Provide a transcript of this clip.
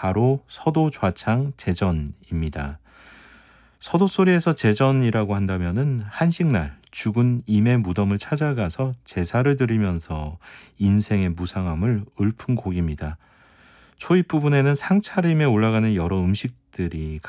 바로 서도 좌창 제전입니다. 서도소리에서 제전이라고 한다면은 한식날 죽은 임의 무덤을 찾아가서 제사를 드리면서 인생의 무상함을 읊은 곡입니다. 초입 부분에는 상차림에 올라가는 여러 음식들이